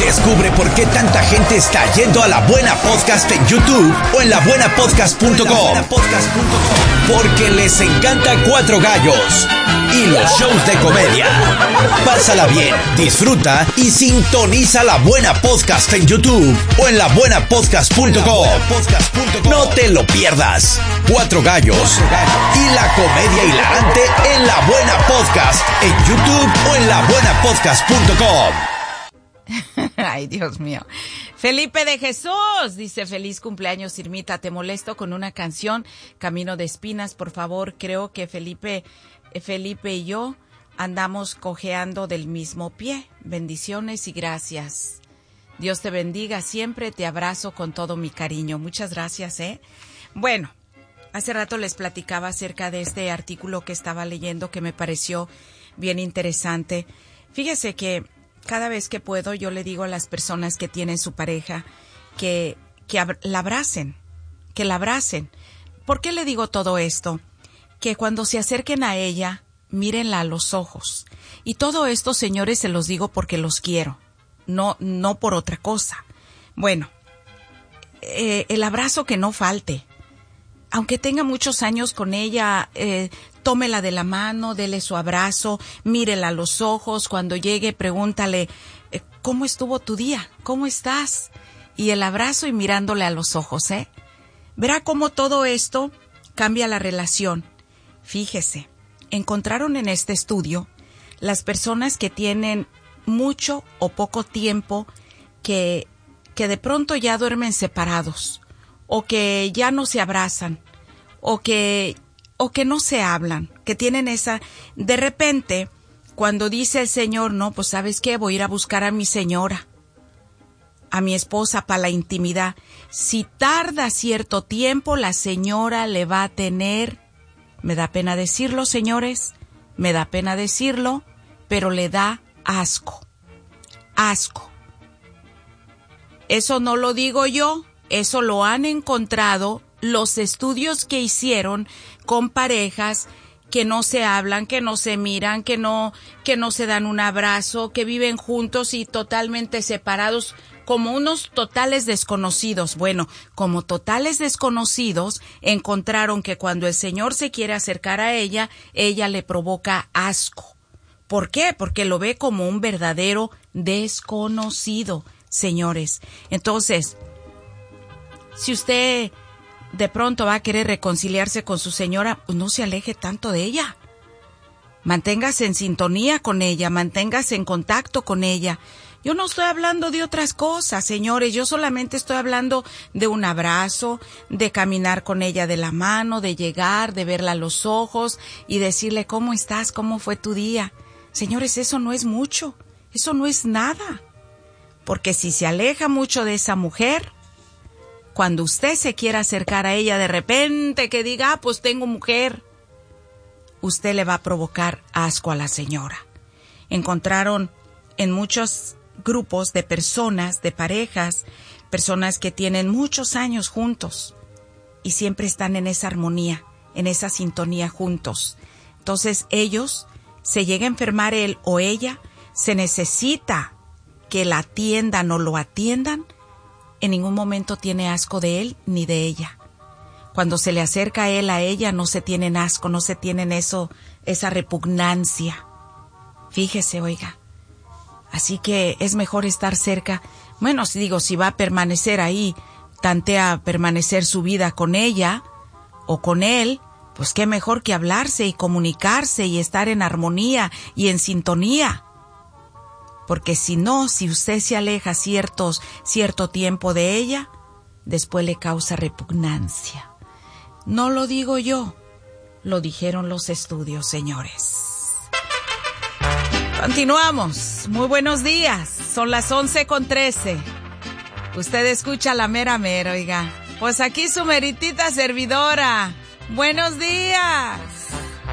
Descubre por qué tanta gente está yendo a La Buena Podcast en YouTube o en labuenapodcast.com. Porque les encanta Cuatro Gallos y los shows de comedia. Pásala bien, disfruta y sintoniza La Buena Podcast en YouTube o en labuenapodcast.com. No te lo pierdas. Cuatro Gallos y la comedia hilarante en La Buena Podcast en YouTube o en labuenapodcast.com. Ay, Dios mío. Felipe de Jesús dice: feliz cumpleaños, Irmita. Te molesto con una canción, Camino de Espinas, por favor. Creo que Felipe y yo andamos cojeando del mismo pie. Bendiciones y gracias. Dios te bendiga siempre. Te abrazo con todo mi cariño. Muchas gracias, Bueno, hace rato les platicaba acerca de este artículo que estaba leyendo que me pareció bien interesante. Fíjese que cada vez que puedo, yo le digo a las personas que tienen su pareja que la abracen, que la abracen. ¿Por qué le digo todo esto? Que cuando se acerquen a ella, mírenla a los ojos. Y todo esto, señores, se los digo porque los quiero, no por otra cosa. Bueno, el abrazo que no falte. Aunque tenga muchos años con ella, tómela de la mano, dele su abrazo, mírela a los ojos. Cuando llegue, pregúntale, ¿cómo estuvo tu día? ¿Cómo estás? Y el abrazo y mirándole a los ojos, Verá cómo todo esto cambia la relación. Fíjese, encontraron en este estudio las personas que tienen mucho o poco tiempo que de pronto ya duermen separados, o que ya no se abrazan, o que no se hablan, que tienen esa... De repente, cuando dice el señor, no, pues ¿sabes qué? Voy a ir a buscar a mi señora, a mi esposa para la intimidad. Si tarda cierto tiempo, la señora le va a tener... Me da pena decirlo, señores, me da pena decirlo, pero le da asco. Asco. Eso no lo digo yo. Eso lo han encontrado los estudios que hicieron con parejas que no se hablan, que no se miran, que no se dan un abrazo, que viven juntos y totalmente separados, como unos totales desconocidos. Bueno, como totales desconocidos, encontraron que cuando el señor se quiere acercar a ella, ella le provoca asco. ¿Por qué? Porque lo ve como un verdadero desconocido, señores. Entonces, si usted de pronto va a querer reconciliarse con su señora, pues no se aleje tanto de ella. Manténgase en sintonía con ella, manténgase en contacto con ella. Yo no estoy hablando de otras cosas, señores. Yo solamente estoy hablando de un abrazo, de caminar con ella de la mano, de llegar, de verla a los ojos y decirle ¿cómo estás? ¿Cómo fue tu día? Señores, eso no es mucho, eso no es nada. Porque si se aleja mucho de esa mujer, cuando usted se quiera acercar a ella de repente que diga, pues tengo mujer, usted le va a provocar asco a la señora. Encontraron en muchos grupos de personas, de parejas, personas que tienen muchos años juntos y siempre están en esa armonía, en esa sintonía juntos. Entonces ellos, se llega a enfermar él o ella, se necesita que la atiendan o lo atiendan, en ningún momento tiene asco de él ni de ella. Cuando se le acerca a él, a ella, no se tienen asco, no se tienen esa repugnancia. Fíjese, oiga. Así que es mejor estar cerca. Bueno, si va a permanecer ahí, tantea permanecer su vida con ella o con él, pues qué mejor que hablarse y comunicarse y estar en armonía y en sintonía. Porque si no, si usted se aleja cierto tiempo de ella, después le causa repugnancia. No lo digo yo, lo dijeron los estudios, señores. Continuamos. Muy buenos días. Son las 11:13. Usted escucha la mera mera, oiga. Pues aquí su meritita servidora. Buenos días.